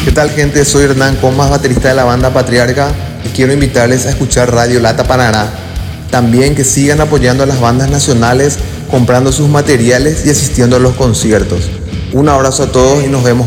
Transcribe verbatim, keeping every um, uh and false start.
¿Qué tal, gente? Soy Hernán Comas, baterista de la banda Patriarca, y quiero invitarles a escuchar Radio Lata Paraná. También que sigan apoyando a las bandas nacionales, comprando sus materiales y asistiendo a los conciertos. Un abrazo a todos y nos vemos